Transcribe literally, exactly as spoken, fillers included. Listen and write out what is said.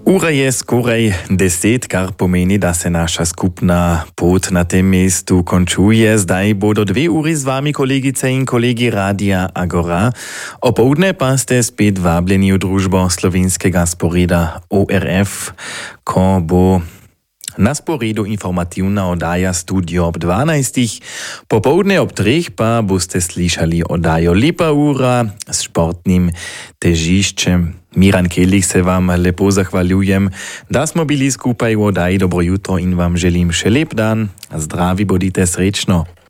Ura je skorej deset, kar pomeni, da se naša skupna pot na tem mestu končuje. Zdaj bodo dve uri z vami, kolegice in kolegi Radia Agora. Opoldne pa ste spet vabljeni v družbo slovenskega sporeda O R F, ko bo na sporedu informativna oddaja Studio ob dvanajstih. Popoldne ob treh pa boste slišali oddajo Lepa ura s športnim težiščem. Miran Kelich se vam lepo zahvaljujem, da smo bili skupaj v oddaji. Dobro jutro in vam želim še lep dan. Zdravi, bodite, srečno.